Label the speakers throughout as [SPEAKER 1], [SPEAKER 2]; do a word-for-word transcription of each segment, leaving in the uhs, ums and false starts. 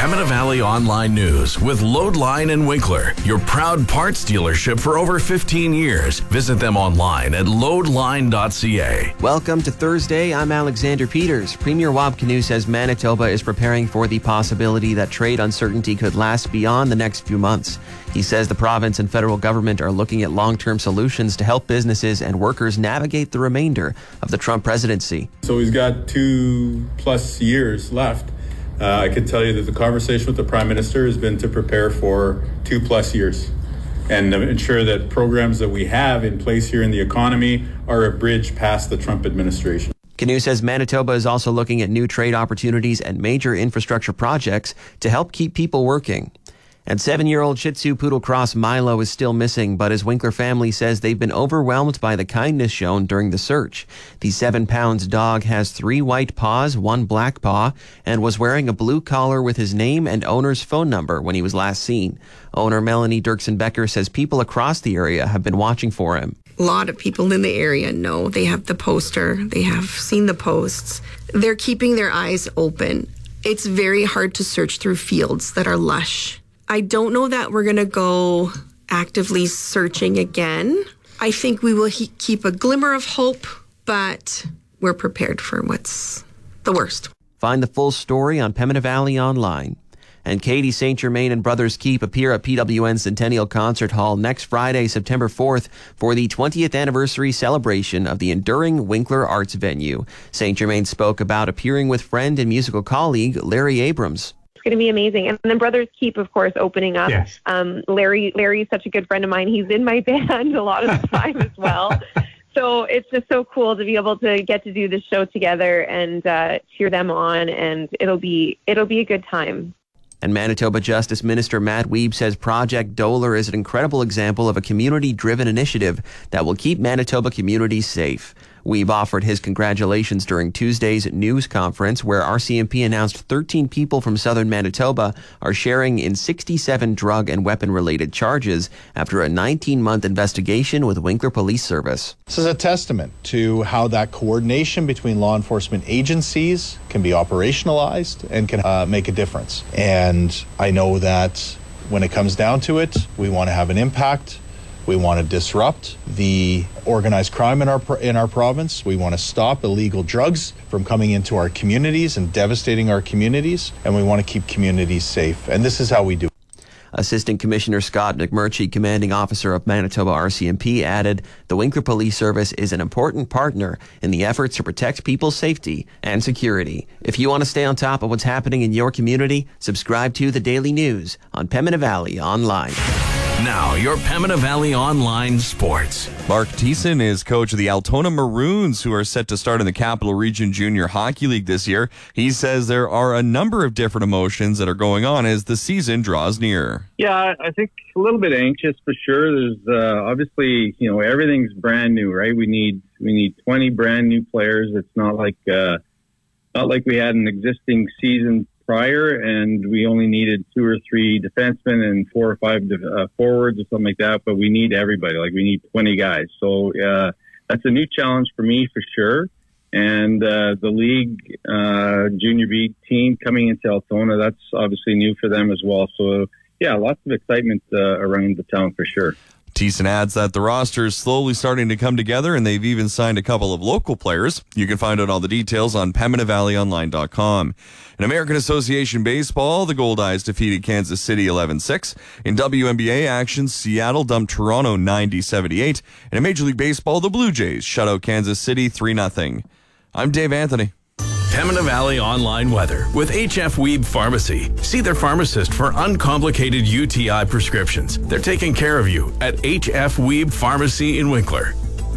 [SPEAKER 1] Pembina Valley Online News with Loadline and Winkler, your proud parts dealership for over fifteen years. Visit them online at loadline dot c a.
[SPEAKER 2] Welcome to Thursday. I'm Alexander Peters. Premier Wab Kinew says Manitoba is preparing for the possibility that trade uncertainty could last beyond the next few months. He says the province and federal government are looking at long-term solutions to help businesses and workers navigate the remainder of the Trump presidency.
[SPEAKER 3] So he's got two plus years left. Uh, I can tell you that the conversation with the Prime Minister has been to prepare for two plus years and ensure that programs that we have in place here in the economy are a bridge past the Trump administration.
[SPEAKER 2] Kinew says Manitoba is also looking at new trade opportunities and major infrastructure projects to help keep people working. And seven-year-old Shih Tzu Poodle Cross Milo is still missing, but his Winkler family says they've been overwhelmed by the kindness shown during the search. The seven-pound dog has three white paws, one black paw, and was wearing a blue collar with his name and owner's phone number when he was last seen. Owner Melanie Dirksen-Becker says people across the area have been watching for him.
[SPEAKER 4] A lot of people in the area know. They have the poster. They have seen the posts. They're keeping their eyes open. It's very hard to search through fields that are lush. I don't know that we're going to go actively searching again. I think we will he- keep a glimmer of hope, but we're prepared for what's the worst.
[SPEAKER 2] Find the full story on Pembina Valley Online. And Katie Saint Germain and Brothers Keep appear at P W N Centennial Concert Hall next Friday, September fourth, for the twentieth anniversary celebration of the enduring Winkler Arts venue. Saint Germain spoke about appearing with friend and musical colleague Larry Abrams.
[SPEAKER 5] It's going to be amazing. And then Brothers Keep, of course, opening up.
[SPEAKER 6] Yes.
[SPEAKER 5] Um, Larry, Larry's such a good friend of mine. He's in my band a lot of the time as well. So it's just so cool to be able to get to do this show together and uh, cheer them on, and it'll be it'll be a good time.
[SPEAKER 2] And Manitoba Justice Minister Matt Wiebe says Project Doler is an incredible example of a community-driven initiative that will keep Manitoba communities safe. Wiebe offered his congratulations during Tuesday's news conference, where R C M P announced thirteen people from southern Manitoba are sharing in sixty-seven drug and weapon-related charges after a nineteen-month investigation with Winkler Police Service.
[SPEAKER 7] This is a testament to how that coordination between law enforcement agencies can be operationalized and can uh, make a difference. And I know that when it comes down to it, we want to have an impact. We want to disrupt the organized crime in our in our province. We want to stop illegal drugs from coming into our communities and devastating our communities. And we want to keep communities safe. And this is how we do it.
[SPEAKER 2] Assistant Commissioner Scott McMurchie, commanding officer of Manitoba R C M P, added, the Winkler Police Service is an important partner in the efforts to protect people's safety and security. If you want to stay on top of what's happening in your community, subscribe to The Daily News on Pembina Valley Online.
[SPEAKER 1] Now, your Pembina Valley Online Sports.
[SPEAKER 8] Mark Thiessen is coach of the Altona Maroons, who are set to start in the Capital Region Junior Hockey League this year. He says there are a number of different emotions that are going on as the season draws near.
[SPEAKER 6] Yeah, I think a little bit anxious for sure. There's uh, obviously, you know, everything's brand new, right? We need we need twenty brand new players. It's not like uh, not like we had an existing season prior, and we only needed two or three defensemen and four or five uh, forwards or something like that. But we need everybody. Like, we need twenty guys. So uh, that's a new challenge for me for sure. And uh, the league uh, junior B team coming into Altona, that's obviously new for them as well. So yeah, lots of excitement uh, around the town for sure.
[SPEAKER 8] Thiessen adds that the roster is slowly starting to come together, and they've even signed a couple of local players. You can find out all the details on Pembina Valley Online dot com. In American Association Baseball, the Gold Eyes defeated Kansas City eleven six. In W N B A action, Seattle dumped Toronto ninety seventy-eight. And in Major League Baseball, the Blue Jays shut out Kansas City three nothing. I'm Dave Anthony.
[SPEAKER 1] Pembina Valley Online Weather with H F Wiebe Pharmacy. See their pharmacist for uncomplicated U T I prescriptions. They're taking care of you at H F Wiebe Pharmacy in Winkler.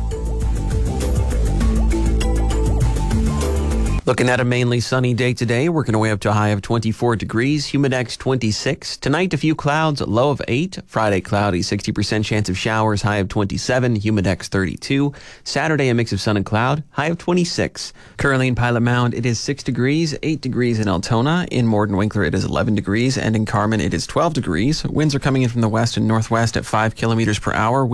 [SPEAKER 2] Looking at a mainly sunny day today, working our way up to a high of twenty-four degrees, humidex twenty-six. Tonight, a few clouds, low of eight. Friday, cloudy, sixty percent chance of showers, high of twenty-seven, humidex thirty-two. Saturday, a mix of sun and cloud, high of twenty-six. Currently in Pilot Mound, it is six degrees, eight degrees in Altona. In Morden Winkler, it is eleven degrees, and in Carman, it is twelve degrees. Winds are coming in from the west and northwest at five kilometers per hour.